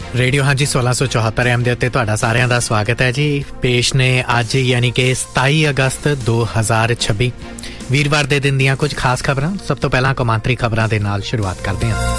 Radio हाँ जी 1674 M ਦੇ ਉੱਤੇ ਤੁਹਾਡਾ ਸਾਰਿਆਂ ਦਾ ਸਵਾਗਤ ਹੈ ਜੀ। ਪੇਸ਼ ਨੇ ਅੱਜ ਯਾਨੀ ਕਿ 27 ਅਗਸਤ 2026 ਵੀਰਵਾਰ ਦੇ ਦਿਨ ਦੀਆਂ ਕੁਝ ਖਾਸ ਖਬਰਾਂ। ਸਭ ਤੋਂ ਪਹਿਲਾਂ ਕੌਮਾਂਤਰੀ ਖਬਰਾਂ ਦੇ ਨਾਲ ਸ਼ੁਰੂਆਤ ਕਰਦੇ ਹਾਂ।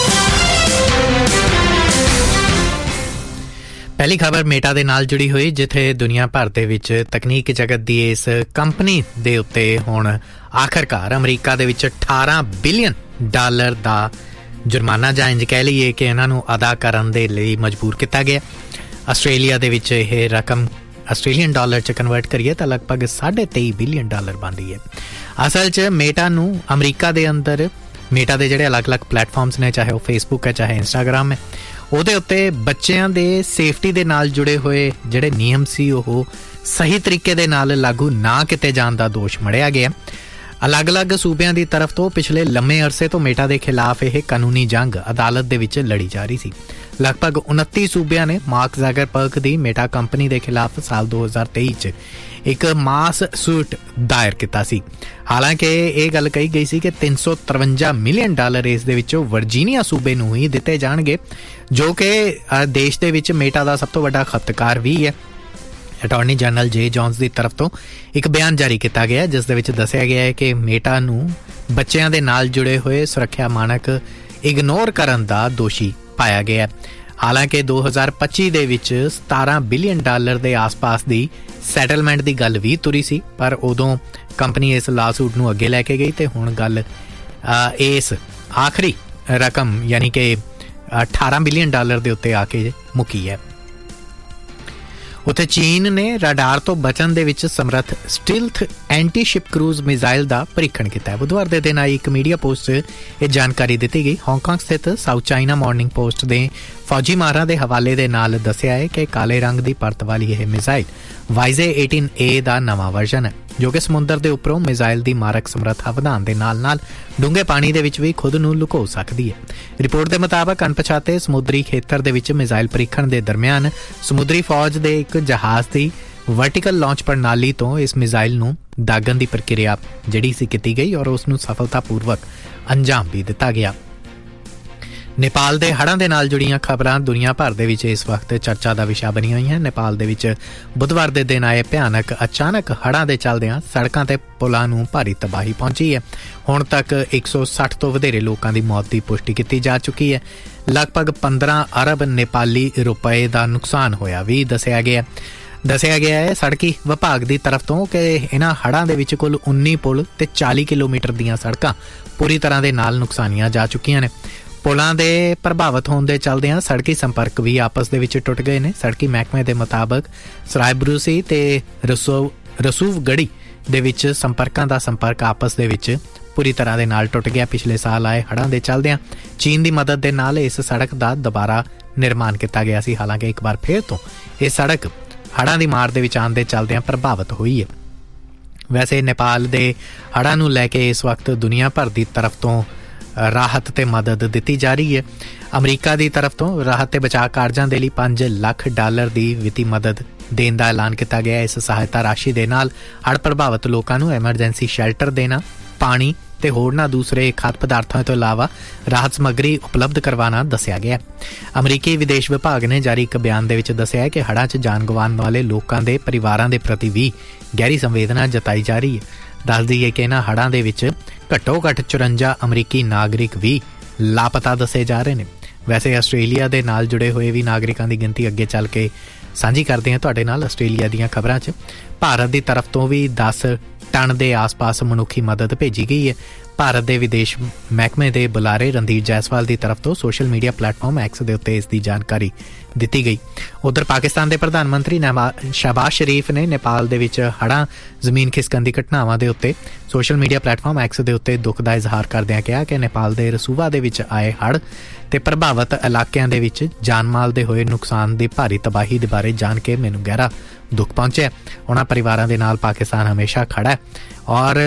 ਪਹਿਲੀ ਖਬਰ ਮੇਟਾ ਦੇ ਨਾਲ ਜੁੜੀ ਹੋਈ, ਜਿੱਥੇ ਦੁਨੀਆ ਭਰ ਦੇ ਵਿੱਚ ਤਕਨੀਕ ਜਗਤ ਦੀ ਇਸ ਕੰਪਨੀ ਦੇ ਉੱਤੇ ਹੁਣ ਆਖਰਕਾਰ ਅਮਰੀਕਾ ਦੇ ਵਿੱਚ $18 ਬਿਲੀਅਨ ਦਾ ਜੁਰਮਾਨਾ ਜਾਂ ਇੰਜ ਕਹਿ ਲਈਏ ਕਿ ਇਹਨਾਂ ਨੂੰ ਅਦਾ ਕਰਨ ਦੇ ਲਈ ਮਜਬੂਰ ਕੀਤਾ ਗਿਆ। ਆਸਟ੍ਰੇਲੀਆ ਦੇ ਵਿੱਚ ਇਹ ਰਕਮ ਆਸਟ੍ਰੇਲੀਅਨ ਡਾਲਰ 'ਚ ਕਨਵਰਟ ਕਰੀਏ ਤਾਂ ਲਗਭਗ $23 ਬਿਲੀਅਨ ਬਣਦੀ ਹੈ। ਅਸਲ 'ਚ ਮੇਟਾ ਨੂੰ ਅਮਰੀਕਾ ਦੇ ਅੰਦਰ ਮੇਟਾ ਦੇ ਜਿਹੜੇ ਅਲੱਗ-ਅਲੱਗ ਪਲੇਟਫਾਰਮਸ ਨੇ, ਚਾਹੇ ਉਹ ਫੇਸਬੁੱਕ ਹੈ ਚਾਹੇ ਇੰਸਟਾਗ੍ਰਾਮ ਹੈ, ਉਹਦੇ ਉੱਤੇ ਬੱਚਿਆਂ ਦੇ ਸੇਫਟੀ ਦੇ ਨਾਲ ਜੁੜੇ ਹੋਏ ਜਿਹੜੇ ਨਿਯਮ ਸੀ ਉਹ ਸਹੀ ਤਰੀਕੇ ਦੇ ਨਾਲ ਲਾਗੂ ਨਾ ਕੀਤੇ ਜਾਣ ਦਾ ਦੋਸ਼ ਮੜਿਆ ਗਿਆ। ਅਲੱਗ-ਅਲੱਗ ਸੂਬਿਆਂ ਦੀ ਤਰਫ ਤੋਂ ਪਿਛਲੇ ਲੰਮੇ ਅਰਸੇ ਤੋਂ ਮੇਟਾ ਦੇ ਖਿਲਾਫ ਇਹ ਕਾਨੂੰਨੀ ਜੰਗ ਅਦਾਲਤ ਦੇ ਵਿੱਚ ਲੜੀ ਜਾ ਰਹੀ ਸੀ। ਲਗਭਗ 29 ਸੂਬਿਆਂ ਨੇ ਮਾਰਕ ਜ਼ਕਰਬਰਗ ਦੀ ਮੇਟਾ ਕੰਪਨੀ ਦੇ ਖਿਲਾਫ ਸਾਲ 2023 'ਚ ਇੱਕ ਮਾਸ ਸੂਟ ਦਾਇਰ ਕੀਤਾ ਸੀ। ਹਾਲਾਂਕਿ ਇਹ ਗੱਲ ਕਹੀ ਗਈ ਸੀ ਕਿ $353 ਮਿਲੀਅਨ ਇਸ ਦੇ ਵਿੱਚੋਂ ਵਰਜੀਨੀਆ ਸੂਬੇ ਨੂੰ ਹੀ ਦਿੱਤੇ ਜਾਣਗੇ, ਜੋ ਕਿ ਦੇਸ਼ ਦੇ ਵਿੱਚ ਮੇਟਾ ਦਾ ਸਭ ਤੋਂ ਵੱਡਾ ਖਪਤਕਾਰ ਵੀ ਹੈ। ਅਟਾਰਨੀ ਜਨਰਲ ਜੇ ਜੌਨਸ ਦੀ ਤਰਫ ਤੋਂ ਇੱਕ ਬਿਆਨ ਜਾਰੀ ਕੀਤਾ ਗਿਆ, ਜਿਸ ਦੇ ਵਿੱਚ ਦੱਸਿਆ ਗਿਆ ਹੈ ਕਿ ਮੇਟਾ ਨੂੰ ਬੱਚਿਆਂ ਦੇ ਨਾਲ ਜੁੜੇ ਹੋਏ ਸੁਰੱਖਿਆ ਮਾਨਕ ਇਗਨੋਰ ਕਰਨ ਦਾ ਦੋਸ਼ੀ ਪਾਇਆ ਗਿਆ। ਹਾਲਾਂਕਿ 2025 ਦੇ ਵਿੱਚ $17 ਬਿਲੀਅਨ ਦੇ ਆਸ-ਪਾਸ ਦੀ ਸੈਟਲਮੈਂਟ ਦੀ ਗੱਲ ਵੀ ਤੁਰੀ ਸੀ, ਪਰ ਉਦੋਂ ਕੰਪਨੀ ਇਸ ਲਾਸੂਟ ਨੂੰ ਅੱਗੇ ਲੈ ਕੇ ਗਈ ਤੇ ਹੁਣ ਗੱਲ ਇਸ ਆਖਰੀ ਰਕਮ ਯਾਨੀ ਕਿ $18 ਬਿਲੀਅਨ ਦੇ ਉੱਤੇ ਆ ਕੇ ਮੁੱਕੀ ਹੈ। ਉੱਥੇ ਚੀਨ ਨੇ ਰਾਡਾਰ ਤੋਂ ਬਚਣ ਦੇ ਵਿੱਚ ਸਮਰੱਥ ਸਟੀਲਥ ਐਂਟੀ ਸ਼ਿਪ ਕਰੂਜ਼ ਮਿਜ਼ਾਈਲ ਦਾ ਪਰੀਖਣ ਕੀਤਾ ਹੈ। ਬੁੱਧਵਾਰ ਦੇ ਦਿਨ ਆਈ ਇੱਕ ਮੀਡੀਆ ਪੋਸਟ 'ਚ ਇਹ ਜਾਣਕਾਰੀ ਦਿੱਤੀ ਗਈ। ਹਾਂਗਕਾਂਗ ਸਥਿਤ ਸਾਊਥ ਚਾਈਨਾ ਮਾਰਨਿੰਗ ਪੋਸਟ ਦੇ ਫੌਜੀ ਮਾਹਰਾਂ ਦੇ ਹਵਾਲੇ ਦੇ ਨਾਲ ਦੱਸਿਆ ਹੈ ਕਿ ਕਾਲੇ ਰੰਗ ਦੀ ਪਰਤ ਵਾਲੀ ਇਹ ਮਿਜ਼ਾਈਲ YJ-18A ਦਾ ਨਵਾਂ ਵਰਜ਼ਨ ਹੈ, ਜੋ ਕਿ ਸਮੁੰਦਰ ਦੇ ਉੱਪਰੋਂ ਮਿਜ਼ਾਈਲ ਦੀ ਮਾਰਕ ਸਮਰੱਥਾ ਵਧਾਉਣ ਦੇ ਨਾਲ ਡੂੰਘੇ ਪਾਣੀ ਦੇ ਵਿੱਚ ਵੀ ਖੁਦ ਨੂੰ ਲੁਕੋ ਸਕਦੀ ਹੈ। ਰਿਪੋਰਟ ਦੇ ਮੁਤਾਬਕ ਅਣਪਛਾਤੇ ਸਮੁੰਦਰੀ ਖੇਤਰ ਦੇ ਵਿੱਚ ਮਿਜ਼ਾਈਲ ਪਰੀਖਣ ਦੇ ਦਰਮਿਆਨ ਸਮੁੰਦਰੀ ਫੌਜ ਦੇ ਇੱਕ ਜਹਾਜ਼ ਦੀ ਵਰਟੀਕਲ ਲਾਂਚ ਪ੍ਰਣਾਲੀ ਤੋਂ ਇਸ ਮਿਜ਼ਾਈਲ ਨੂੰ ਦਾਗਣ ਦੀ ਪ੍ਰਕਿਰਿਆ ਜਿਹੜੀ ਸੀ ਕੀਤੀ ਗਈ ਔਰ ਉਸ ਨੂੰ ਸਫਲਤਾਪੂਰਵਕ ਅੰਜਾਮ ਵੀ ਦਿੱਤਾ ਗਿਆ। ਨੇਪਾਲ ਦੇ ਹੜ੍ਹਾਂ ਦੇ ਨਾਲ ਜੁੜੀਆਂ ਖਬਰਾਂ ਦੁਨੀਆ ਭਰ ਦੇ ਵਿੱਚ ਇਸ ਵਕਤ ਚਰਚਾ ਦਾ ਵਿਸ਼ਾ ਬਣੀਆਂ ਹੋਈਆਂ। ਨੇਪਾਲ ਦੇ ਵਿੱਚ ਬੁੱਧਵਾਰ ਦੇ ਦਿਨ ਆਏ ਭਿਆਨਕ ਅਚਾਨਕ ਹੜ੍ਹਾਂ ਦੇ ਚੱਲਦਿਆਂ ਸੜਕਾਂ ਤੇ ਪੁਲਾਂ ਨੂੰ ਭਾਰੀ ਤਬਾਹੀ ਪਹੁੰਚੀ ਹੈ। ਹੁਣ ਤੱਕ 160 ਤੋਂ ਵਧੇਰੇ ਲੋਕਾਂ ਦੀ ਮੌਤ ਦੀ ਪੁਸ਼ਟੀ ਕੀਤੀ ਜਾ ਚੁੱਕੀ ਹੈ। ਲਗਭਗ 15 ਅਰਬ ਨੇਪਾਲੀ ਰੁਪਏ ਦਾ ਨੁਕਸਾਨ ਹੋਇਆ ਵੀ ਦੱਸਿਆ ਗਿਆ ਹੈ ਸੜਕੀ ਵਿਭਾਗ ਦੀ ਤਰਫ ਤੋਂ ਕਿ ਇਹਨਾਂ ਹੜ੍ਹਾਂ ਦੇ ਵਿੱਚ ਕੁੱਲ 19 ਪੁਲ ਤੇ 40 ਕਿਲੋਮੀਟਰ ਦੀਆਂ ਸੜਕਾਂ ਪੂਰੀ ਤਰ੍ਹਾਂ ਦੇ ਨਾਲ ਨੁਕਸਾਨੀਆਂ ਜਾ ਚੁੱਕੀਆਂ ਨੇ। ਪੁਲਾਂ ਦੇ ਪ੍ਰਭਾਵਿਤ ਹੋਣ ਦੇ ਚੱਲਦਿਆਂ ਸੜਕੀ ਸੰਪਰਕ ਵੀ ਆਪਸ ਦੇ ਵਿੱਚ ਟੁੱਟ ਗਏ ਨੇ। ਸੜਕੀ ਮਹਿਕਮੇ ਦੇ ਮੁਤਾਬਕ ਸਰਾਇਬਰੂਸੀ ਤੇ ਰਸੂਵਗੜੀ ਦੇ ਵਿੱਚ ਸੰਪਰਕਾਂ ਦਾ ਸੰਪਰਕ ਆਪਸ ਦੇ ਵਿੱਚ ਪੂਰੀ ਤਰ੍ਹਾਂ ਦੇ ਨਾਲ ਟੁੱਟ ਗਿਆ। ਪਿਛਲੇ ਸਾਲ ਆਏ ਹੜ੍ਹਾਂ ਦੇ ਚੱਲਦਿਆਂ ਚੀਨ ਦੀ ਮਦਦ ਦੇ ਨਾਲ ਇਸ ਸੜਕ ਦਾ ਦੁਬਾਰਾ ਨਿਰਮਾਣ ਕੀਤਾ ਗਿਆ ਸੀ। ਹਾਲਾਂਕਿ ਇੱਕ ਵਾਰ ਫਿਰ ਤੋਂ ਇਹ ਸੜਕ ਹੜ੍ਹਾਂ ਦੀ ਮਾਰ ਦੇ ਵਿੱਚ ਆਉਣ ਦੇ ਚੱਲਦਿਆਂ ਪ੍ਰਭਾਵਿਤ ਹੋਈ ਹੈ। ਵੈਸੇ ਨੇਪਾਲ ਦੇ ਹੜ੍ਹਾਂ ਨੂੰ ਲੈ ਕੇ ਇਸ ਵਕਤ ਦੁਨੀਆ ਭਰ ਦੀ ਤਰਫ ਤੋਂ ਰਾਹਤ ਤੇ ਮਦਦ ਦਿੱਤੀ ਜਾ ਰਹੀ ਹੈ। ਅਮਰੀਕਾ ਦੀ ਤਰਫ ਤੋਂ ਰਾਹਤ ਤੇ ਬਚਾਅ ਕਾਰਜਾਂ ਦੇ ਲਈ $5 ਲੱਖ ਦੀ ਵਿੱਤੀ ਮਦਦ ਦੇਣ ਦਾ ਐਲਾਨ ਕੀਤਾ ਗਿਆ। ਇਸ ਸਹਾਇਤਾ ਰਾਸ਼ੀ ਦੇ ਨਾਲ ਹੜ੍ਹ ਪ੍ਰਭਾਵਿਤ ਲੋਕਾਂ ਨੂੰ ਐਮਰਜੈਂਸੀ ਸ਼ੈਲਟਰ ਦੇਣਾ, ਪਾਣੀ ਤੇ ਹੋਰਨਾਂ ਦੂਸਰੇ ਖਾਦ ਪਦਾਰਥਾਂ ਤੋਂ ਇਲਾਵਾ ਰਾਹਤ ਸਮੱਗਰੀ ਉਪਲਬਧ ਕਰਵਾਉਣਾ ਦੱਸਿਆ ਗਿਆ। ਅਮਰੀਕੀ ਵਿਦੇਸ਼ ਵਿਭਾਗ ਨੇ ਜਾਰੀ ਇੱਕ ਬਿਆਨ ਦੇ ਵਿੱਚ ਦੱਸਿਆ ਕਿ ਹੜ੍ਹਾਂ 'ਚ ਜਾਨ ਗਵਾਉਣ ਵਾਲੇ ਲੋਕਾਂ ਦੇ ਪਰਿਵਾਰਾਂ ਦੇ ਪ੍ਰਤੀ ਵੀ ਗਹਿਰੀ ਸੰਵੇਦਨਾ ਜਤਾਈ ਜਾ ਰਹੀ ਹੈ। ਦੱਸ ਦਈਏ ਕਿ ਇਹਨਾਂ ਹੜ੍ਹਾਂ ਦੇ ਵਿੱਚ ਘੱਟੋ-ਘੱਟ 54 ਅਮਰੀਕੀ ਨਾਗਰਿਕ ਵੀ ਲਾਪਤਾ ਦੱਸੇ ਜਾ ਰਹੇ ਨੇ। ਵੈਸੇ ਆਸਟ੍ਰੇਲੀਆ ਦੇ ਨਾਲ ਜੁੜੇ ਹੋਏ ਵੀ ਨਾਗਰਿਕਾਂ ਦੀ ਗਿਣਤੀ ਅੱਗੇ ਚੱਲ ਕੇ ਸਾਂਝੀ ਕਰਦੇ ਹਾਂ ਤੁਹਾਡੇ ਨਾਲ। ਆਸਟ੍ਰੇਲੀਆ ਦੀਆਂ ਖਬਰਾਂ 'ਚ ਭਾਰਤ ਦੀ ਤਰਫ ਤੋਂ ਵੀ 10 ਟਨ ਦੇ ਆਸ-ਪਾਸ ਮਨੁੱਖੀ ਮਦਦ ਭੇਜੀ ਗਈ ਹੈ। ਭਾਰਤ ਦੇ ਵਿਦੇਸ਼ ਮਹਿਕਮੇ ਦੇ ਬੁਲਾਰੇ ਰਣਧੀਰ ਜੈਸਵਾਲ ਦੀ ਤਰਫ ਤੋਂ ਸੋਸ਼ਲ ਮੀਡੀਆ ਪਲੇਟਫਾਰਮ ਐਕਸ ਦੇ ਉੱਤੇ ਇਸ ਦੀ ਜਾਣਕਾਰੀ ਦਿੱਤੀ ਗਈ। ਉਧਰ ਪਾਕਿਸਤਾਨ ਦੇ ਪ੍ਰਧਾਨ ਮੰਤਰੀ ਸ਼ਹਿਬਾਜ਼ ਸ਼ਰੀਫ ਨੇ ਨੇਪਾਲ ਦੇ ਵਿੱਚ ਹੜ੍ਹਾਂ ਜ਼ਮੀਨ ਖਿਸਕਣ ਦੀ ਘਟਨਾਵਾਂ ਦੇ ਉੱਤੇ ਸੋਸ਼ਲ ਮੀਡੀਆ ਪਲੇਟਫਾਰਮ ਐਕਸ ਦੇ ਉੱਤੇ ਦੁੱਖ ਦਾ ਇਜ਼ਹਾਰ ਕਰਦਿਆਂ ਕਿਹਾ ਕਿ ਨੇਪਾਲ ਦੇ ਰਸੂਵਾ ਦੇ ਵਿੱਚ ਆਏ ਹੜ੍ਹ ਤੇ ਪ੍ਰਭਾਵਿਤ ਇਲਾਕਿਆਂ ਦੇ ਵਿੱਚ ਜਾਨ ਮਾਲ ਦੇ ਹੋਏ ਨੁਕਸਾਨ ਦੀ ਭਾਰੀ ਤਬਾਹੀ ਦੇ ਬਾਰੇ ਜਾਣ ਕੇ ਮੈਨੂੰ ਗਹਿਰਾ ਦੁੱਖ ਪਹੁੰਚਿਆ। ਉਹਨਾਂ ਪਰਿਵਾਰਾਂ ਦੇ ਨਾਲ ਪਾਕਿਸਤਾਨ ਹਮੇਸ਼ਾ ਖੜਾ ਹੈ ਔਰ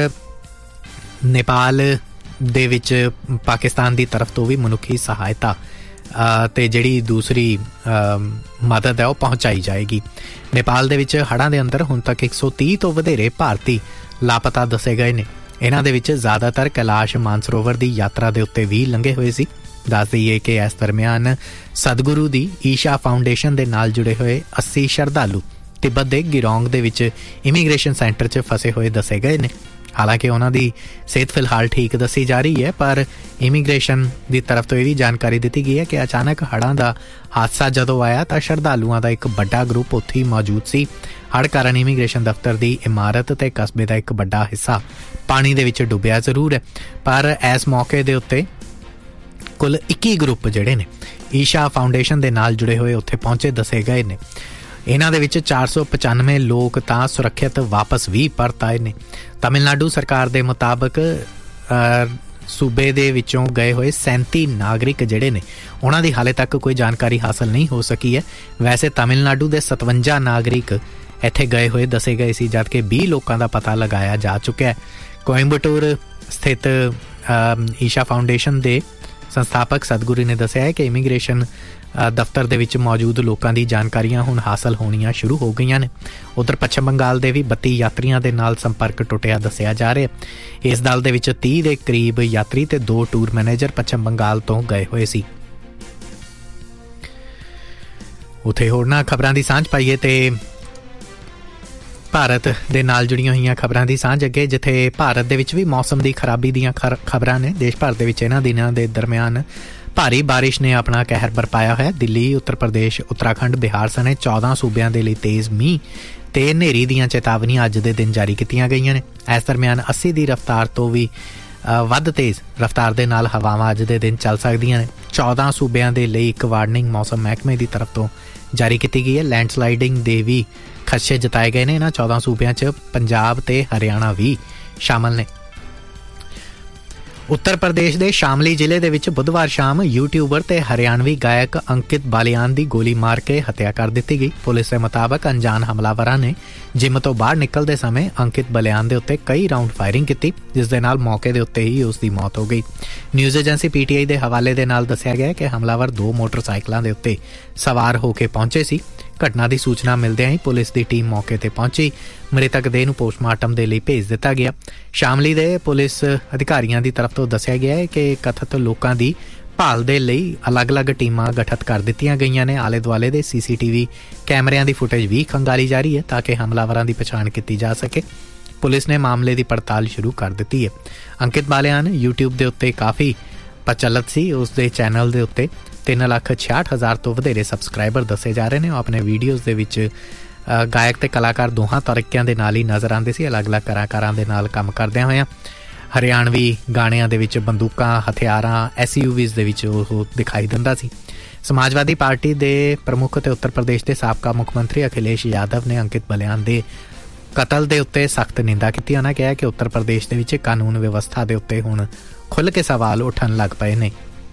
ਨੇਪਾਲ ਦੇ ਵਿੱਚ ਪਾਕਿਸਤਾਨ ਦੀ ਤਰਫ ਤੋਂ ਵੀ ਮਨੁੱਖੀ ਸਹਾਇਤਾ ਤੇ ਜਿਹੜੀ ਦੂਸਰੀ ਮਦਦ ਹੈ ਉਹ ਪਹੁੰਚਾਈ ਜਾਏਗੀ। ਨੇਪਾਲ ਦੇ ਵਿੱਚ ਹੜ੍ਹਾਂ ਦੇ ਅੰਦਰ ਹੁਣ ਤੱਕ 130 ਤੋਂ ਵਧੇਰੇ ਭਾਰਤੀ ਲਾਪਤਾ ਦੱਸੇ ਗਏ ਨੇ। ਇਹਨਾਂ ਦੇ ਵਿੱਚ ਜ਼ਿਆਦਾਤਰ ਕੈਲਾਸ਼ ਮਾਨਸਰੋਵਰ ਦੀ ਯਾਤਰਾ ਦੇ ਉੱਤੇ ਵੀ ਲੰਘੇ ਹੋਏ ਸੀ। ਦੱਸ ਦਈਏ ਕਿ ਇਸ ਦਰਮਿਆਨ ਸਤਿਗੁਰੂ ਦੀ ਈਸ਼ਾ ਫਾਊਂਡੇਸ਼ਨ ਦੇ ਨਾਲ ਜੁੜੇ ਹੋਏ 80 ਸ਼ਰਧਾਲੂ ਤਿੱਬਤ ਦੇ ਗਿਰੋਂਗ ਦੇ ਵਿੱਚ ਇਮੀਗ੍ਰੇਸ਼ਨ ਸੈਂਟਰ 'ਚ ਫਸੇ ਹੋਏ ਦੱਸੇ ਗਏ ਨੇ। ਹਾਲਾਂਕਿ ਉਹਨਾਂ ਦੀ ਸਿਹਤ ਫਿਲਹਾਲ ਠੀਕ ਦੱਸੀ ਜਾ ਰਹੀ ਹੈ, ਪਰ ਇਮੀਗ੍ਰੇਸ਼ਨ ਦੀ ਤਰਫ ਤੋਂ ਇਹ ਵੀ ਜਾਣਕਾਰੀ ਦਿੱਤੀ ਗਈ ਹੈ ਕਿ ਅਚਾਨਕ ਹੜ੍ਹਾਂ ਦਾ ਹਾਦਸਾ ਜਦੋਂ ਆਇਆ ਤਾਂ ਸ਼ਰਧਾਲੂਆਂ ਦਾ ਇੱਕ ਵੱਡਾ ਗਰੁੱਪ ਉੱਥੇ ਹੀ ਮੌਜੂਦ ਸੀ। ਹੜ੍ਹ ਕਾਰਨ ਇਮੀਗ੍ਰੇਸ਼ਨ ਦਫ਼ਤਰ ਦੀ ਇਮਾਰਤ ਤੇ ਕਸਬੇ ਦਾ ਇੱਕ ਵੱਡਾ ਹਿੱਸਾ ਪਾਣੀ ਦੇ ਵਿੱਚ ਡੁੱਬਿਆ ਜ਼ਰੂਰ ਹੈ, ਪਰ ਇਸ ਮੌਕੇ ਦੇ ਉੱਤੇ ਕੁੱਲ 21 ਗਰੁੱਪ ਜਿਹੜੇ ਨੇ ਈਸ਼ਾ ਫਾਊਂਡੇਸ਼ਨ ਦੇ ਨਾਲ ਜੁੜੇ ਹੋਏ ਉੱਥੇ ਪਹੁੰਚੇ ਦੱਸੇ ਗਏ ਨੇ। ਇਹਨਾਂ ਦੇ ਵਿੱਚ 495 ਲੋਕ ਤਾਂ ਸੁਰੱਖਿਅਤ ਵਾਪਸ ਵੀ ਪਰਤ ਆਏ ਨੇ। ਤਮਿਲਨਾਡੂ ਸਰਕਾਰ ਦੇ ਮੁਤਾਬਕ ਸੂਬੇ ਦੇ ਵਿੱਚੋਂ ਗਏ ਹੋਏ 37 ਨਾਗਰਿਕ ਜਿਹੜੇ ਨੇ ਉਹਨਾਂ ਦੀ ਹਾਲੇ ਤੱਕ ਕੋਈ ਜਾਣਕਾਰੀ ਹਾਸਲ ਨਹੀਂ ਹੋ ਸਕੀ ਹੈ। ਵੈਸੇ ਤਮਿਲਨਾਡੂ ਦੇ 57 ਨਾਗਰਿਕ ਇੱਥੇ ਗਏ ਹੋਏ ਦੱਸੇ ਗਏ ਸੀ, ਜਦਕਿ 20 ਲੋਕਾਂ ਦਾ ਪਤਾ ਲਗਾਇਆ ਜਾ ਚੁੱਕਿਆ ਹੈ। ਕੋਇੰਬਟੂਰ ਸਥਿਤ ਈਸ਼ਾ ਫਾਊਂਡੇਸ਼ਨ ਦੇ ਸੰਸਥਾਪਕ ਸਤਿਗੁਰੂ ਨੇ ਦੱਸਿਆ ਹੈ ਕਿ ਇਮੀਗ੍ਰੇਸ਼ਨ ਦਫ਼ਤਰ ਦੇ ਵਿੱਚ ਮੌਜੂਦ ਲੋਕਾਂ ਦੀ ਜਾਣਕਾਰੀਆਂ ਹੁਣ ਹਾਸਲ ਹੋਣੀਆਂ ਸ਼ੁਰੂ ਹੋ ਗਈਆਂ ਨੇ। ਉੱਧਰ ਪੱਛਮ ਬੰਗਾਲ ਦੇ ਵੀ 32 ਯਾਤਰੀਆਂ ਦੇ ਨਾਲ ਸੰਪਰਕ ਟੁੱਟਿਆ ਦੱਸਿਆ ਜਾ ਰਿਹਾ। ਇਸ ਦਲ ਦੇ ਵਿੱਚ 30 ਦੇ ਕਰੀਬ ਯਾਤਰੀ ਤੇ 2 ਟੂਰ ਮੈਨੇਜਰ ਪੱਛਮ ਬੰਗਾਲ ਤੋਂ ਗਏ ਹੋਏ ਸੀ। ਉੱਥੇ ਹੋਰਨਾਂ ਖਬਰਾਂ ਦੀ ਸਾਂਝ ਪਾਈਏ ਤੇ ਭਾਰਤ ਦੇ ਨਾਲ ਜੁੜੀਆਂ ਹੋਈਆਂ ਖਬਰਾਂ ਦੀ ਸਾਂਝ ਅੱਗੇ, ਜਿੱਥੇ ਭਾਰਤ ਦੇ ਵਿੱਚ ਵੀ ਮੌਸਮ ਦੀ ਖਰਾਬੀ ਦੀਆਂ ਖਬਰਾਂ ਨੇ। ਦੇਸ਼ ਭਰ ਦੇ ਵਿੱਚ ਇਹਨਾਂ ਦਿਨਾਂ ਦੇ ਦਰਮਿਆਨ ਭਾਰੀ ਬਾਰਿਸ਼ ਨੇ ਆਪਣਾ ਕਹਿਰ ਬਰਪਾਇਆ ਹੋਇਆ। ਦਿੱਲੀ, ਉੱਤਰ ਪ੍ਰਦੇਸ਼, ਉੱਤਰਾਖੰਡ, ਬਿਹਾਰ ਸਣੇ 14 ਸੂਬਿਆਂ ਦੇ ਲਈ ਤੇਜ਼ ਮੀਂਹ ਤੇ ਹਨੇਰੀ ਦੀਆਂ ਚੇਤਾਵਨੀਆਂ ਅੱਜ ਦੇ ਦਿਨ ਜਾਰੀ ਕੀਤੀਆਂ ਗਈਆਂ ਨੇ। ਇਸ ਦਰਮਿਆਨ 80 ਦੀ ਰਫ਼ਤਾਰ ਤੋਂ ਵੀ ਵੱਧ ਤੇਜ਼ ਰਫ਼ਤਾਰ ਦੇ ਨਾਲ ਹਵਾਵਾਂ ਅੱਜ ਦੇ ਦਿਨ ਚੱਲ ਸਕਦੀਆਂ ਨੇ। 14 ਸੂਬਿਆਂ ਦੇ ਲਈ ਇੱਕ ਵਾਰਨਿੰਗ ਮੌਸਮ ਮਹਿਕਮੇ ਦੀ ਤਰਫ ਤੋਂ ਜਾਰੀ ਕੀਤੀ ਗਈ ਹੈ। ਲੈਂਡਸਲਾਈਡਿੰਗ ਦੇ ਵੀ ਖਦਸ਼ੇ ਜਤਾਏ ਗਏ ਨੇ। ਇਹਨਾਂ 14 ਸੂਬਿਆਂ 'ਚ ਪੰਜਾਬ ਤੇ ਹਰਿਆਣਾ ਵੀ ਸ਼ਾਮਲ ਨੇ। ਉੱਤਰ ਪ੍ਰਦੇਸ਼ ਦੇ ਸ਼ਾਮਲੀ ਜ਼ਿਲ੍ਹੇ ਦੇ ਵਿੱਚ ਬੁੱਧਵਾਰ ਸ਼ਾਮ ਯੂਟਿਊਬਰ ਤੇ ਹਰਿਆਣਵੀ ਗਾਇਕ ਅੰਕਿਤ ਬਾਲੀਆਨ ਦੀ ਗੋਲੀ ਮਾਰ ਕੇ ਹੱਤਿਆ ਕਰ ਦਿੱਤੀ ਗਈ। ਪੁਲਿਸ ਦੇ ਮੁਤਾਬਕ ਅਣਜਾਣ ਹਮਲਾਵਰਾਂ ਨੇ ਜਿਮ ਤੋਂ ਬਾਹਰ ਨਿਕਲਦੇ ਸਮੇਂ ਅੰਕਿਤ ਬਾਲੀਆਨ ਦੇ ਉੱਤੇ ਕਈ ਰਾਊਂਡ ਫਾਇਰਿੰਗ ਕੀਤੀ, ਜਿਸ ਦੇ ਨਾਲ ਮੌਕੇ ਦੇ ਉੱਤੇ ਹੀ ਉਸ ਦੀ ਮੌਤ ਹੋ ਗਈ। ਨਿਊਜ਼ ਏਜੰਸੀ PTI ਦੇ ਹਵਾਲੇ ਦੇ ਨਾਲ ਦੱਸਿਆ ਗਿਆ ਕਿ ਹਮਲਾਵਰ 2 ਮੋਟਰਸਾਈਕਲਾਂ ਦੇ ਉੱਤੇ ਸਵਾਰ ਹੋ ਕੇ ਪਹੁੰਚੇ ਸੀ। ਘਟਨਾ ਦੀ ਸੂਚਨਾ ਮਿਲਦਿਆਂ ਹੀ ਪੁਲਿਸ ਦੀ ਟੀਮ ਮੌਕੇ ਤੇ ਪਹੁੰਚੀ। ਮ੍ਰਿਤਕ ਦੇਹ ਨੂੰ ਪੋਸਟਮਾਰਟਮ ਦੇ ਲਈ ਭੇਜ ਦਿੱਤਾ ਗਿਆ। ਸ਼ਾਮਲੀ ਦੇ ਪੁਲਿਸ ਅਧਿਕਾਰੀਆਂ ਦੀ ਤਰਫ ਤੋਂ ਦੱਸਿਆ ਗਿਆ ਹੈ ਕਿ ਕਥਿਤ ਲੋਕਾਂ ਦੀ ਭਾਲ ਦੇ ਲਈ ਅਲੱਗ-ਅਲੱਗ ਟੀਮਾਂ ਗਠਿਤ ਕਰ ਦਿੱਤੀਆਂ ਗਈਆਂ ਨੇ। ਆਲੇ ਦੁਆਲੇ ਦੇ CCTV ਕੈਮਰਿਆਂ ਦੀ ਫੁਟੇਜ ਵੀ ਖੰਗਾਲੀ ਜਾ ਰਹੀ ਹੈ ਤਾਂ ਕਿ ਹਮਲਾਵਰਾਂ ਦੀ ਪਛਾਣ ਕੀਤੀ ਜਾ ਸਕੇ। ਪੁਲਿਸ ਨੇ ਮਾਮਲੇ ਦੀ ਪੜਤਾਲ ਸ਼ੁਰੂ ਕਰ ਦਿੱਤੀ ਹੈ। ਅੰਕਿਤ ਬਾਲੀਆਨ YouTube ਦੇ ਉੱਤੇ ਕਾਫੀ ਪ੍ਰਚਲਿਤ ਸੀ। ਉਸ ਦੇ ਚੈਨਲ ਦੇ ਉੱਤੇ 3,66,000 ਤੋਂ ਵਧੇਰੇ ਸਬਸਕ੍ਰਾਈਬਰ ਦੱਸੇ ਜਾ ਰਹੇ ਨੇ। ਉਹ ਆਪਣੇ ਵੀਡੀਓਜ਼ ਦੇ ਵਿੱਚ ਗਾਇਕ ਤੇ ਕਲਾਕਾਰ ਦੋਹਾਂ ਤਰੀਕਿਆਂ ਦੇ ਨਾਲ ਹੀ ਨਜ਼ਰ ਆਉਂਦੇ ਸੀ, ਅਲੱਗ-ਅਲੱਗ ਕਲਾਕਾਰਾਂ ਦੇ ਨਾਲ ਕੰਮ ਕਰਦਿਆਂ ਹੋਇਆਂ। ਹਰਿਆਣਵੀ ਗਾਣਿਆਂ ਦੇ ਵਿੱਚ ਬੰਦੂਕਾਂ, ਹਥਿਆਰਾਂ, SUVs ਦੇ ਵਿੱਚ ਉਹ ਦਿਖਾਈ ਦਿੰਦਾ ਸੀ। ਸਮਾਜਵਾਦੀ ਪਾਰਟੀ ਦੇ ਪ੍ਰਮੁੱਖ ਤੇ ਉੱਤਰ ਪ੍ਰਦੇਸ਼ ਦੇ ਸਾਬਕਾ ਮੁੱਖ ਮੰਤਰੀ ਅਖਿਲੇਸ਼ ਯਾਦਵ ਨੇ ਅੰਕਿਤ ਬਾਲੀਆਨ ਦੇ ਕਤਲ ਦੇ ਉੱਤੇ ਸਖਤ ਨਿੰਦਾ ਕੀਤੀ। ਉਹਨਾਂ ਕਿਹਾ ਕਿ ਉੱਤਰ ਪ੍ਰਦੇਸ਼ ਦੇ ਵਿੱਚ ਕਾਨੂੰਨ ਵਿਵਸਥਾ ਦੇ ਉੱਤੇ ਹੁਣ ਖੁੱਲ੍ਹ ਕੇ ਸਵਾਲ ਉੱਠਣ ਲੱਗ ਪਏ ਨੇ।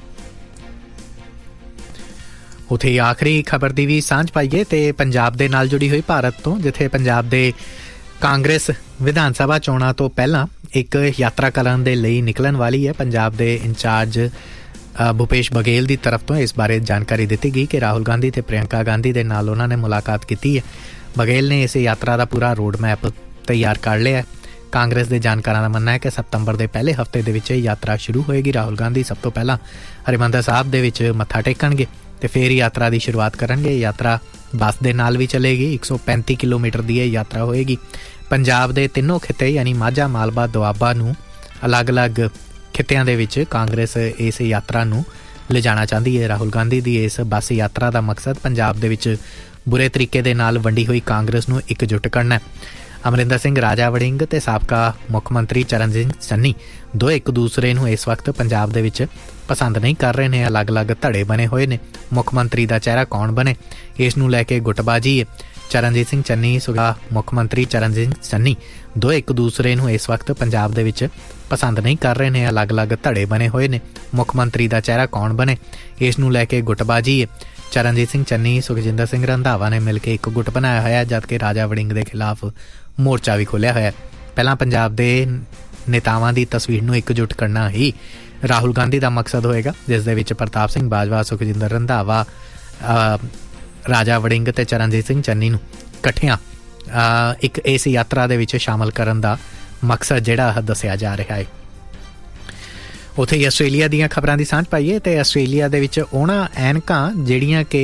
ਉੱਥੇ ਆਖਰੀ ਖਬਰ ਦੀ ਵੀ ਸਾਂਝ ਪਾਈਏ ਤੇ ਪੰਜਾਬ ਦੇ ਨਾਲ ਜੁੜੀ ਹੋਈ ਭਾਰਤ ਤੋਂ, ਜਿੱਥੇ ਪੰਜਾਬ ਦੇ ਕਾਂਗਰਸ ਵਿਧਾਨ ਸਭਾ ਚੋਣਾਂ ਤੋਂ ਪਹਿਲਾਂ ਇੱਕ ਯਾਤਰਾ ਕਰਨ ਦੇ ਲਈ ਨਿਕਲਣ ਵਾਲੀ ਹੈ। ਪੰਜਾਬ ਦੇ ਇੰਚਾਰਜ ਭੁਪੇਸ਼ ਬਘੇਲ ਦੀ ਤਰਫ ਤੋਂ ਇਸ ਬਾਰੇ ਜਾਣਕਾਰੀ ਦਿੱਤੀ ਗਈ ਕਿ ਰਾਹੁਲ ਗਾਂਧੀ ਤੇ ਪ੍ਰਿਯੰਕਾ ਗਾਂਧੀ ਦੇ ਨਾਲ ਉਹਨਾਂ ਨੇ ਮੁਲਾਕਾਤ ਕੀਤੀ ਹੈ। ਬਘੇਲ ਨੇ ਇਸ ਯਾਤਰਾ ਦਾ ਪੂਰਾ ਰੋਡ ਮੈਪ ਤਿਆਰ ਕਰ ਲਿਆ ਹੈ। ਕਾਂਗਰਸ ਦੇ ਜਾਣਕਾਰਾਂ ਦਾ ਮੰਨਣਾ ਹੈ ਕਿ ਸਤੰਬਰ ਦੇ ਪਹਿਲੇ ਹਫ਼ਤੇ ਦੇ ਵਿੱਚ ਇਹ ਯਾਤਰਾ ਸ਼ੁਰੂ ਹੋਏਗੀ। ਰਾਹੁਲ ਗਾਂਧੀ ਸਭ ਤੋਂ ਪਹਿਲਾਂ ਹਰਿਮੰਦਰ ਸਾਹਿਬ ਦੇ ਵਿੱਚ ਮੱਥਾ ਟੇਕਣਗੇ ਤੇ ਫਿਰ ਯਾਤਰਾ ਦੀ ਸ਼ੁਰੂਆਤ ਕਰਨਗੇ। ਯਾਤਰਾ ਬੱਸ ਦੇ ਨਾਲ ਵੀ ਚੱਲੇਗੀ। 135 ਕਿਲੋਮੀਟਰ ਦੀ ਇਹ ਯਾਤਰਾ ਹੋਏਗੀ। ਪੰਜਾਬ ਦੇ ਤਿੰਨੋਂ ਖਿੱਤੇ ਯਾਨੀ ਮਾਝਾ, ਮਾਲਵਾ, ਦੁਆਬਾ ਨੂੰ ਅਲੱਗ-ਅਲੱਗ ਖਿੱਤਿਆਂ ਦੇ ਵਿੱਚ ਕਾਂਗਰਸ ਇਸ ਯਾਤਰਾ ਨੂੰ ਲਿਜਾਣਾ ਚਾਹੁੰਦੀ ਹੈ। ਰਾਹੁਲ ਗਾਂਧੀ ਦੀ ਇਸ ਬੱਸ ਯਾਤਰਾ ਦਾ ਮਕਸਦ ਪੰਜਾਬ ਦੇ ਵਿੱਚ ਬੁਰੇ ਤਰੀਕੇ ਦੇ ਨਾਲ ਵੰਡੀ ਹੋਈ ਕਾਂਗਰਸ ਨੂੰ ਇਕਜੁੱਟ ਕਰਨਾ ਹੈ। ਅਮਰਿੰਦਰ ਸਿੰਘ, ਰਾਜਾ ਵੜਿੰਗ ਤੇ ਸਾਬਕਾ ਮੁੱਖ ਮੰਤਰੀ ਚਰਨਜੀਤ ਚੰਨੀ ਦੋ ਇੱਕ ਦੂਸਰੇ ਨੂੰ ਇਸ ਵਕਤ ਪੰਜਾਬ ਦੇ ਵਿੱਚ ਪਸੰਦ ਨਹੀਂ ਕਰ ਰਹੇ ਨੇ। ਅਲੱਗ-ਅਲੱਗ ਧੜੇ ਬਣੇ ਹੋਏ ਨੇ। ਮੁੱਖ ਮੰਤਰੀ ਦਾ ਚਿਹਰਾ ਕੌਣ ਬਣੇ, ਇਸ ਨੂੰ ਲੈ ਕੇ ਗੁੱਟਬਾਜੀ ਹੈ। ਚਰਨਜੀਤ ਸਿੰਘ ਚੰਨੀ, ਸੂਬਾ ਮੁੱਖ ਮੰਤਰੀ ਚਰਨਜੀਤ ਚੰਨੀ ਦੋ ਇੱਕ ਦੂਸਰੇ ਨੂੰ ਇਸ ਵਕਤ ਪੰਜਾਬ ਦੇ ਵਿੱਚ ਪਸੰਦ ਨਹੀਂ ਕਰ ਰਹੇ ਨੇ। ਅਲੱਗ-ਅਲੱਗ ਧੜੇ ਬਣੇ ਹੋਏ ਨੇ। ਮੁੱਖ ਮੰਤਰੀ ਦਾ ਚਿਹਰਾ ਕੌਣ ਬਣੇ, ਇਸ ਨੂੰ ਲੈ ਕੇ ਗੁੱਟਬਾਜੀ ਹੈ। ਚਰਨਜੀਤ ਸਿੰਘ ਚੰਨੀ, ਸੁਖਜਿੰਦਰ ਸਿੰਘ ਰੰਧਾਵਾ ਨੇ ਮਿਲ ਕੇ ਇੱਕ ਗੁੱਟ ਬਣਾਇਆ ਹੋਇਆ, ਜਦਕਿ ਰਾਜਾ ਵੜਿੰਗ ਦੇ ਖਿਲਾਫ ਮੋਰਚਾ ਵੀ ਖੋਲ੍ਹਿਆ ਹੋਇਆ। ਪਹਿਲਾਂ ਪੰਜਾਬ ਦੇ ਨੇਤਾਵਾਂ ਦੀ ਤਸਵੀਰ ਨੂੰ ਇਕਜੁੱਟ ਕਰਨਾ ਹੀ ਰਾਹੁਲ ਗਾਂਧੀ ਦਾ ਮਕਸਦ ਹੋਏਗਾ, ਜਿਸ ਦੇ ਵਿੱਚ ਪ੍ਰਤਾਪ ਸਿੰਘ ਬਾਜਵਾ, ਸੁਖਜਿੰਦਰ ਰੰਧਾਵਾ, ਰਾਜਾ ਵੜਿੰਗ ਤੇ ਚਰਨਜੀਤ ਸਿੰਘ ਚੰਨੀ ਨੂੰ ਇਕੱਠਿਆਂ ਇੱਕ ਇਸ ਯਾਤਰਾ ਦੇ ਵਿੱਚ ਸ਼ਾਮਲ ਕਰਨ ਦਾ ਮਕਸਦ ਜਿਹੜਾ ਦੱਸਿਆ ਜਾ ਰਿਹਾ ਹੈ। ਉੱਥੇ ਹੀ ਆਸਟ੍ਰੇਲੀਆ ਦੀਆਂ ਖਬਰਾਂ ਦੀ ਸਾਂਝ ਪਾਈਏ ਤੇ ਆਸਟ੍ਰੇਲੀਆ ਦੇ ਵਿੱਚ ਉਹਨਾਂ ਐਨਕਾਂ ਜਿਹੜੀਆਂ ਕਿ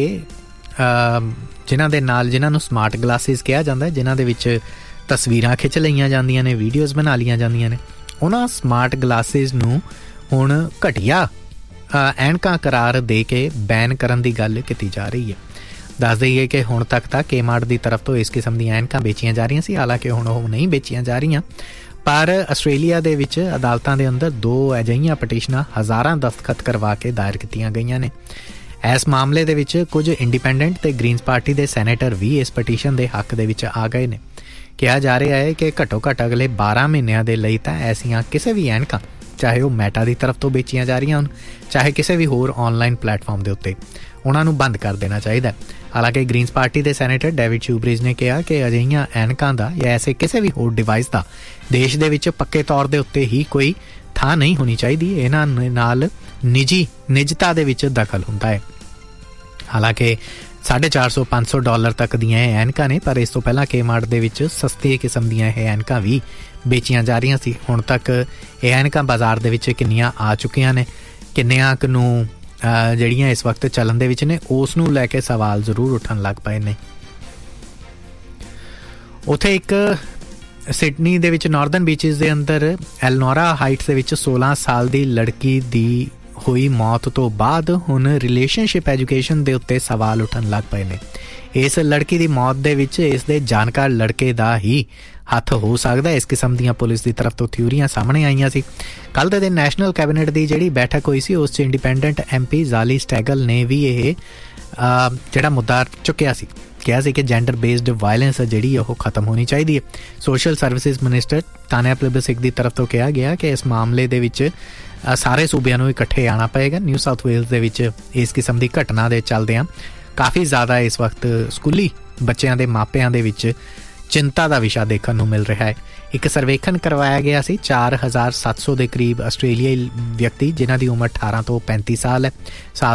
ਜਿਨ੍ਹਾਂ ਨੂੰ ਸਮਾਰਟ ਗਲਾਸਿਸ ਕਿਹਾ ਜਾਂਦਾ, ਜਿਨ੍ਹਾਂ ਦੇ ਵਿੱਚ ਤਸਵੀਰਾਂ ਖਿੱਚ ਲਈਆਂ ਜਾਂਦੀਆਂ ਨੇ, ਵੀਡੀਓਜ਼ ਬਣਾ ਲਈਆਂ ਜਾਂਦੀਆਂ ਨੇ, ਉਹਨਾਂ ਸਮਾਰਟ ਗਲਾਸਿਸ ਨੂੰ ਹੁਣ ਘਟੀਆ ਐਨਕਾਂ ਕਰਾਰ ਦੇ ਕੇ ਬੈਨ ਕਰਨ ਦੀ ਗੱਲ ਕੀਤੀ ਜਾ ਰਹੀ ਹੈ। ਦੱਸ ਦਈਏ ਕਿ ਹੁਣ ਤੱਕ ਤਾਂ Kmart ਦੀ ਤਰਫ ਤੋਂ ਇਸ ਕਿਸਮ ਦੀਆਂ ਐਨਕਾਂ ਵੇਚੀਆਂ ਜਾ ਰਹੀਆਂ ਸੀ, ਹਾਲਾਂਕਿ ਹੁਣ ਉਹ ਨਹੀਂ ਵੇਚੀਆਂ ਜਾ ਰਹੀਆਂ। ਪਰ ਆਸਟ੍ਰੇਲੀਆ ਦੇ ਵਿੱਚ ਅਦਾਲਤਾਂ ਦੇ ਅੰਦਰ 2 ਅਜਿਹੀਆਂ ਪਟੀਸ਼ਨਾਂ ਹਜ਼ਾਰਾਂ ਦਸਤਖਤ ਕਰਵਾ ਕੇ ਦਾਇਰ ਕੀਤੀਆਂ ਗਈਆਂ ਨੇ। ਇਸ ਮਾਮਲੇ ਦੇ ਵਿੱਚ ਕੁਝ ਇੰਡੀਪੈਂਡੈਂਟ ਤੇ ਗ੍ਰੀਨਸ ਪਾਰਟੀ ਦੇ ਸੈਨੇਟਰ ਵੀ ਇਸ ਪਟੀਸ਼ਨ ਦੇ ਹੱਕ ਦੇ ਵਿੱਚ ਆ ਗਏ ਨੇ। ਕਿਹਾ ਜਾ ਰਿਹਾ ਹੈ ਕਿ ਘੱਟੋ ਘੱਟ ਅਗਲੇ 12 ਮਹੀਨਿਆਂ ਦੇ ਲਈ ਤਾਂ ਐਸੀਆਂ ਕਿਸੇ ਵੀ ਐਨਕਾਂ, ਚਾਹੇ ਉਹ ਮੈਟਾ ਦੀ ਤਰਫ ਤੋਂ ਵੇਚੀਆਂ ਜਾ ਰਹੀਆਂ ਹੋਣ, ਚਾਹੇ ਕਿਸੇ ਵੀ ਹੋਰ ਆਨਲਾਈਨ ਪਲੇਟਫਾਰਮ ਦੇ ਉੱਤੇ, ਉਹਨਾਂ ਨੂੰ ਬੰਦ ਕਰ ਦੇਣਾ ਚਾਹੀਦਾ। ਹਾਲਾਂਕਿ ਗ੍ਰੀਨਸ ਪਾਰਟੀ ਦੇ ਸੈਨੇਟਰ ਡੇਵਿਡ ਸ਼ੂਬਰਿਜ ਨੇ ਕਿਹਾ ਕਿ ਅਜਿਹੀਆਂ ਐਨਕਾਂ ਦਾ ਜਾਂ ਐਸੇ ਕਿਸੇ ਵੀ ਹੋਰ ਡਿਵਾਈਸ ਦਾ ਦੇਸ਼ ਦੇ ਵਿੱਚ ਪੱਕੇ ਤੌਰ ਦੇ ਉੱਤੇ ਹੀ ਕੋਈ ਥਾਂ ਨਹੀਂ ਹੋਣੀ ਚਾਹੀਦੀ। ਇਹਨਾਂ ਨਾਲ ਨਿਜਤਾ ਦੇ ਵਿੱਚ ਦਖਲ ਹੁੰਦਾ ਹੈ। ਹਾਲਾਂਕਿ $450-500 ਤੱਕ ਦੀਆਂ ਇਹ ਐਨਕਾਂ ਨੇ, ਪਰ ਇਸ ਤੋਂ ਪਹਿਲਾਂ Kmart ਦੇ ਵਿੱਚ ਸਸਤੀ ਕਿਸਮ ਦੀਆਂ ਇਹ ਐਨਕਾਂ ਵੀ ਵੇਚੀਆਂ ਜਾ ਰਹੀਆਂ ਸੀ। ਹੁਣ ਤੱਕ ਇਹ ਐਨਕਾਂ ਬਾਜ਼ਾਰ ਦੇ ਵਿੱਚ ਕਿੰਨੀਆਂ ਆ ਚੁੱਕੀਆਂ ਨੇ, ਕਿੰਨੀਆਂ ਕੁ ਨੂੰ ਜਿਹੜੀਆਂ ਇਸ ਵਕਤ ਚੱਲਣ ਦੇ ਵਿੱਚ ਨੇ, ਉਸ ਨੂੰ ਲੈ ਕੇ ਸਵਾਲ ਜ਼ਰੂਰ ਉੱਠਣ ਲੱਗ ਪਏ ਨੇ। ਉੱਥੇ ਇੱਕ ਸਿਡਨੀ ਦੇ ਵਿੱਚ ਨਾਰਦਰਨ ਬੀਚਿਸ ਦੇ ਅੰਦਰ ਐਲਨੋਰਾ ਹਾਈਟਸ ਦੇ ਵਿੱਚ 16 ਸਾਲ ਦੀ ਲੜਕੀ ਦੀ ਹੋਈ ਮੌਤ ਤੋਂ ਬਾਅਦ ਹੁਣ ਰਿਲੇਸ਼ਨਸ਼ਿਪ ਐਜੂਕੇਸ਼ਨ ਦੇ ਉੱਤੇ ਸਵਾਲ ਉੱਠਣ ਲੱਗ ਪਏ ਨੇ। ਇਸ ਲੜਕੀ ਦੀ ਮੌਤ ਦੇ ਵਿੱਚ ਇਸ ਦੇ ਜਾਣਕਾਰ ਲੜਕੇ ਦਾ ਹੀ ਹੱਥ ਹੋ ਸਕਦਾ। ਇਸ ਕਿਸਮ ਦੀਆਂ ਪੁਲਿਸ ਦੀ ਤਰਫ ਤੋਂ ਥਿਊਰੀਆਂ ਸਾਹਮਣੇ ਆਈਆਂ ਸੀ। ਕੱਲ੍ਹ ਦੇ ਦਿਨ ਨੈਸ਼ਨਲ ਕੈਬਨਿਟ ਦੀ ਜਿਹੜੀ ਬੈਠਕ ਹੋਈ ਸੀ, ਉਸ 'ਚ ਇੰਡੀਪੈਂਡੈਂਟ MP ਜ਼ਾਲੀ ਸਟੈਗਲ ਨੇ ਵੀ ਇਹ ਜਿਹੜਾ ਮੁੱਦਾ ਚੁੱਕਿਆ ਸੀ, ਕਿਹਾ ਸੀ ਕਿ ਜੈਂਡਰ ਬੇਸਡ ਵਾਇਲੈਂਸ ਜਿਹੜੀ ਉਹ ਖਤਮ ਹੋਣੀ ਚਾਹੀਦੀ ਹੈ। ਸੋਸ਼ਲ ਸਰਵਿਸਿਜ਼ ਮਿਨਿਸਟਰ ਤਾਨਿਆ ਪਲੇਬਸਿਕ ਦੀ ਤਰਫ ਤੋਂ ਕਿਹਾ ਗਿਆ ਕਿ ਇਸ ਮਾਮਲੇ ਦੇ ਵਿੱਚ ਸਾਰੇ ਸੂਬਿਆਂ ਨੂੰ ਇਕੱਠੇ ਆਉਣਾ ਪਏਗਾ। ਨਿਊ ਸਾਊਥ ਵੇਲਜ਼ ਦੇ ਵਿੱਚ ਇਸ ਕਿਸਮ ਦੀ ਘਟਨਾ ਦੇ ਚੱਲਦਿਆਂ ਕਾਫੀ ਜ਼ਿਆਦਾ ਇਸ ਵਕਤ ਸਕੂਲੀ ਬੱਚਿਆਂ ਦੇ ਮਾਪਿਆਂ ਦੇ ਵਿੱਚ ਚਿੰਤਾ ਦਾ ਵਿਸ਼ਾ ਦੇਖਣ ਨੂੰ ਮਿਲ ਰਿਹਾ ਹੈ। ਇੱਕ ਸਰਵੇਖਣ ਕਰਵਾਇਆ ਗਿਆ ਸੀ 4700 ਦੇ ਕਰੀਬ ਆਸਟ੍ਰੇਲੀਆਈ ਵਿਅਕਤੀ ਜਿਨ੍ਹਾਂ ਦੀ ਉਮਰ 18 ਤੋਂ 35 ਸਾਲ ਹੈ।